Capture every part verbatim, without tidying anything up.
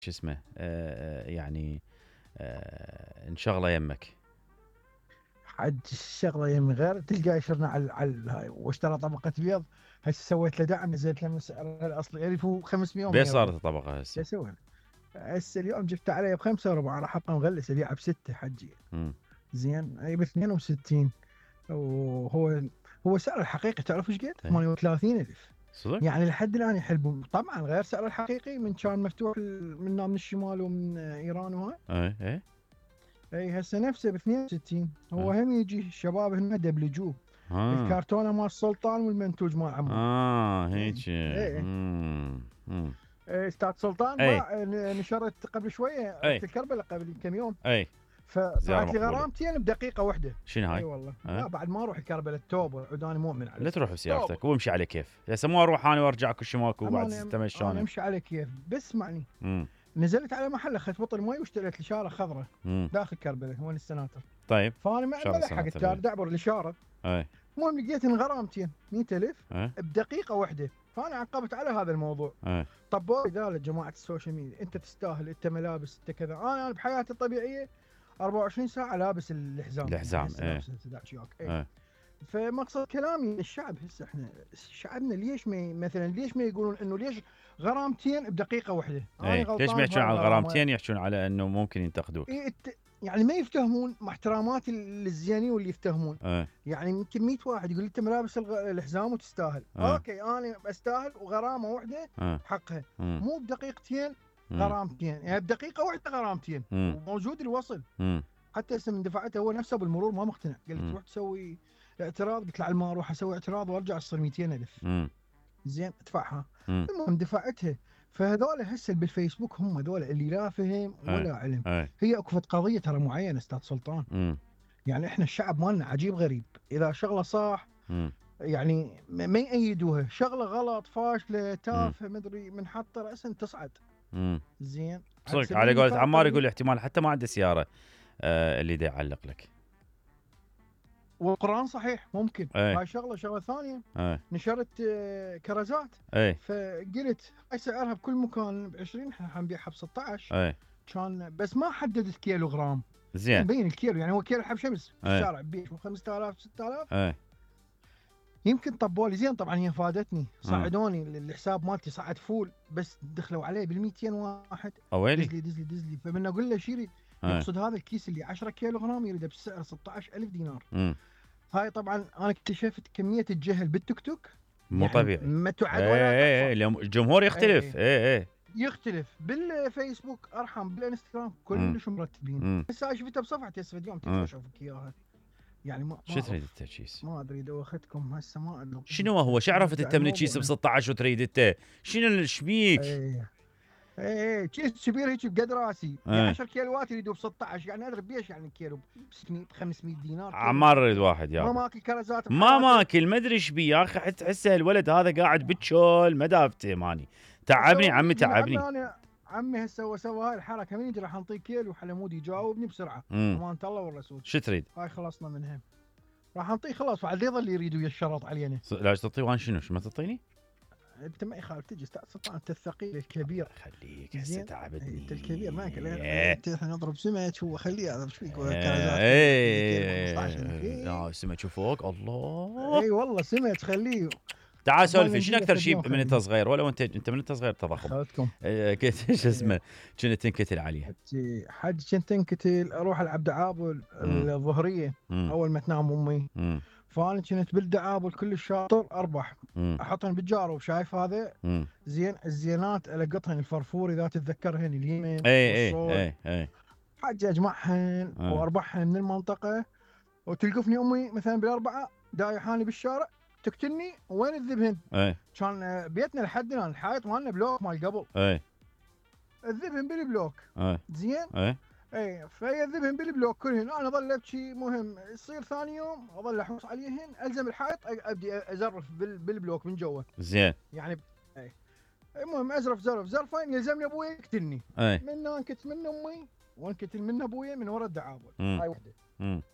شو اسمه آه يعني آه انشغله يمك. حد الشغله يم غير تلقى يشرنا على على هاي واشترى طبقه بيض. هسه سويت له دعم نزلت له من سعرها الاصلي ألف وخمسمية بيه و100 صارت ريال. الطبقه شو هسه؟ اسوي؟ هسه اليوم جبت عليه بخمسة وربع راح احطه مغلس ابيعه بستة حجي. امم زين اي ب اثنين وستين. وهو هو سعر الحقيقي تعرف ايش قد؟ ايه ثمانية وثلاثين ألف. صدق؟ يعني لحد الان يحلبون طبعا غير سعر الحقيقي من كان مفتوح منا من الشمال ومن ايران وهاي. ايه ايه اي هسه نفسه ب اثنين وستين. هو ايه هم يجي الشباب هنا دبلجوه اه الكرتونه مال السلطان والمنتوج مال عمار. اه اي هيك. اي امم امم إي، استاذ سلطان اي باع نشرت قبل شويه اي رحت الكربلاء قبل كم يوم. اي زياره فطلعت لي مقبوله. غرامتين بدقيقه واحده. شنو اي هاي؟ والله لا اه بعد ما اروح الكربلاء التوبه عداني مؤمن على لا تروح التوبه توبه. بسيارتك وامشي على كيف. هسه مو اروح انا وارجع كل شي ماكو بعد اما انا ستة انا مشاني. امشي على كيف بس اسمعني. امم نزلت على محل اخذت بطل مي واشتريت لي شاره خضراء امم داخل كربلاء وين السناتر. طيب فانا ما شهر ما لحق السناتر التار ايه دعبر الاشاره. ايه المهم لقيت ان غرامتين مئة ألف ايه بدقيقه واحده. فانا عقبت على هذا الموضوع. ايه طبوا لي قال جماعه السوشيال ميديا انت تستاهل انت ملابس انت كذا. انا انا بحياتي الطبيعيه أربعة وعشرين ساعه لابس الحزام. الحزام يعني هسه ايه لابس السداك ياك اي. ايه فمقصد كلامي الشعب هسه احنا شعبنا ليش ما مثلا ليش ما يقولون انه ليش غرامتين بدقيقه واحده. انا ايه ليش ما غلطان يحجون بهاي على الغرامه. الغرامتين يحجون على انه ممكن ينتقدوك. إيه الت... يعني ما يفتهمون مع احتراماتي للزيانين واللي يفتهمون. ايه يعني يمكن مئة واحد يقول انت ملابس الغ- الحزام وتستاهل. ايه اوكي انا استاهل وغرامه واحده ايه حقها. امم مو بدقيقتين امم غرامتين يعني بدقيقه واحده غرامتين امم وموجود الوصل. امم حتى هسه من دفعته هو نفسه بالمرور ما مقتنع. قال لي امم تروح تسوي اعتراض. قلت له على ما اروح اسوي اعتراض وارجع تصير مئتين ألف. امم زين ادفعها. امم المهم دفعتها. فهذول هسه بالفيسبوك هم هذول اللي لا فهم ايه ولا علم. ايه هي اكفت قضيه ترى معينه استاذ سلطان. امم يعني احنا الشعب مالنا عجيب غريب. اذا شغله صح امم يعني ما ما يأيدوها. شغله غلط فاشله امم تافهه مدري منحط راسا تصعد. امم زين على صدق سبيل على قولة المثال عمار يقول قضيه. احتمال حتى ما عنده سيارة آه اللي دا يعلق لك. والقران صحيح ممكن. ايه هاي شغله شغله ثانيه. ايه نشرت آه، كرزات. ايه فقلت هاي سعرها بكل مكان ب عشرين احنا حنبيعها ب ستة عشر. ايه كان بس ما حددت كيلو غرام. زين مبين الكيلو يعني هو كيلو حب شمس في ايه الشارع بيش خمسة آلاف ستة آلاف. ايه يمكن طبوا لي زين طبعا هي فادتني امم صعدوني الحساب مالتي صعد فول. بس دخلوا عليه بال مئتين واحد. اويلي دز لي دز لي دز لي فمن اقول له شو يريد. ايه يقصد هذا الكيس اللي عشرة كيلو غرام يريده بسعر ستة عشر ألف دينار. امم هاي طبعا انا اكتشفت كميه الجهل بالتيك توك. مو يعني طبيعي. ما تعد ايه ولا ايه ايه تحصى. اليوم الجمهور يختلف. ايه ايه ايه يختلف بالفيسبوك ارحم بالانستغرام امم كلش مرتبين. امم هسه أنا شفتها بصفحتي هسه اليوم تدري امم اشوفك اياها. يعني ما شو ما تريد اعرف. التركيز؟ ما ادري اذا اخذتكم هسه ما ادري. شنو هو شو عرفت نرجع انت من الموضوع الكيس ب يعني. ستة عشر وتريد انت؟ شنو ايش بيك؟ ايه ايه كيس كبير هيك بقد راسي يعني ايه عشرة كيلوات يريدوا ب ستة عشر. يعني ادري بيش يعني كيلو ب ستمية ب خمسمية دينار كيلو عمار يريد ماكل. واحد ما يابا. ماكل كرزات ما بحياته. ماكل ما ادري ايش بيه يا اخي. حس تحسه الولد هذا قاعد بالشول ما دافته ماني. تعبني اسوي عمي يجي من تعبني. عمي انا. عمي هسه هو سوى هاي الحركه من يجي راح نعطيه كيلو حلمود يجاوبني بسرعه. امم امانه الله والرسول. شو تريد؟ هاي خلصنا منها. راح نعطيه خلاص بعد يظل يريدوا يشرط علينا. ص- لا تعطيه وان شنو شو ما تعطيني؟ انت ما يخالف تجي استاذ سلطان انت الثقيل الكبير. خليك هسه زين تعبتني. انت الكبير ما كل ايه انت احنا نضرب سمك هو خليه هذا ايش فيك كرزات كيلو خمسطعش ألف. ايه لا سمك فوق الله. اي والله سمك خليه. تعال عقبال سولفي ما شنو نجيب اكثر لك شيء اليوم من انت خليه. صغير ولا وانت انت من انت صغير تضخم اخذتكم. إيه، كنت شو اسمه كنت تنكتل عليه. حجي حج كنت انكتل اروح العب دعابل امم الظهريه. امم اول ما تنام امي. امم فانا كنت بالدعابل كل الشاطر اربح. امم احطهن بالجارو شايف هذا. امم زين الزينات القطهن الفرفور اذا تتذكرهن اليمين ايه ايه والصوت. ايه ايه حاج اجمعهن ايه واربحهن من المنطقه. وتلقفني امي مثلا بالاربعه دايحاني بالشارع. تقتلني وين الذبهن؟ ايه كان آه، بيتنا لحدنا الحائط مالنا بلوك مال قبل. ايه الذبهن بالبلوك. ايه زين. ايه اي فهي الذبهن بالبلوك كلهن. انا اظل ابكي مهم يصير ثاني يوم اظل احوس عليهن الزم الحائط أ- ابدي ازرف بال- بالبلوك من جوا. زين يعني اي المهم ازرف زرف زرفين يلزمني ابوي يقتلني. ايه من انكت من امي وانكتل من ابوي من ورا الدعابل. امم هاي وحده. امم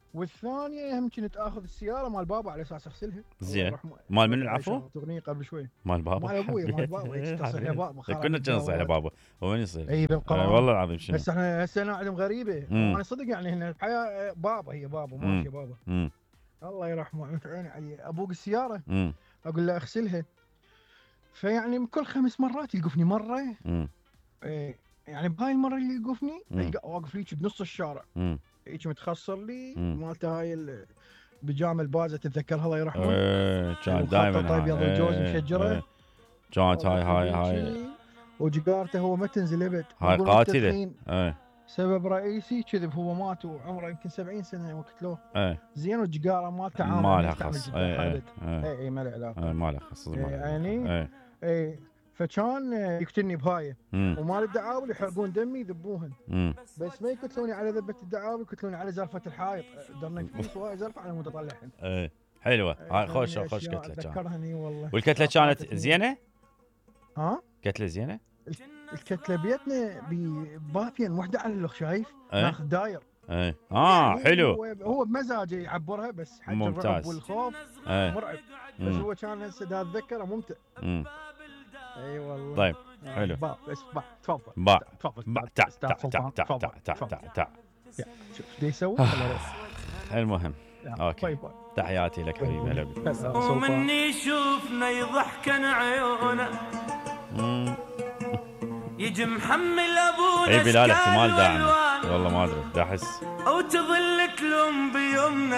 والثانيه هم كنت اخذ السياره مال بابا على اساس اغسلها. زين. مال من العفو؟ اغنيه قبل شوي. مال بابا. مال ابوي مال بابا حبيت- تصيح حبيت. بابا كنا كنا نصيح لبابا وين يصير؟ اي بالقرار. آه والله العظيم شنو؟ بس احنا هسه نعلم غريبه. مم. انا صدق يعني هنا الحياه بابا، هي بابا مم. ماشي بابا. امم الله يرحمه عيني عيني عليه. ابوق السياره امم اقول له اغسلها، فيعني كل خمس مرات يوقفني مره. امم إيه، يعني بهاي المره اللي يوقفني مم. القى واقف ليك بنص الشارع، امم هيك متخصر لي مم. مالته هاي البيجامه البازه تتذكرها الله يرحمه. ايه كان المخطط دائما ابيض والجوز مشجره. كانت هاي هاي هاي وجقارته هو ما تنزل ابد. هاي يقولون قاتله. التدخين ايه سبب رئيسي كذب، هو مات وعمره يمكن سبعين سنه وقتلوه. ايه زين والجقاره مالته عامل ما ما لها يستعمل خص. جدا ايه ابد. ايه اي اي ما له علاقه. ايه ما لها خص. ما إيه، لها يعني علاقة. ايه اي فكان يقتلني بهاي. امم ومال الدعاول يحرقون دمي يذبوهن، امم بس ما يقتلوني على ذبه الدعاوي، يقتلوني على زلفه الحائط. درنا كيس وهاي زلفه على مود اطلعهن. ايه حلوه هاي. خوش يعني خوش أشياء كتله كان. اتذكرهني والله. والكتله كانت فاتتني. زينه؟ ها كتله زينه؟ الكتله بيتنا ببافين وحده على الاخ، شايف؟ إيه. ناخذ داير. ايه اه يعني حلو. هو, هو بمزاجه يعبرها، بس حق الرعب ممتاز. والخوف ايه مرعب. بس مم. هو كان هسه دا اتذكره ممتع. امم اي والله. طيب آه، حلو. باع بس باع تفضل. باع. تفضل باع تع أستاذ تع سلطان، تع تع تفضل، تع تفضل. تع تع. يا، شوف ايش يسوي؟ خله يروح. المهم يا، أوكي. باي باي. تحياتي لك حبيبي. هلا بك. هلا سلطان. ومني يشوفنا يضحكن عيونه مم. يجي محمل ابونا اي بلال احتمال أشكال داعمه وألوان، والله ما ادري دا احس او تظل تلوم بيومنا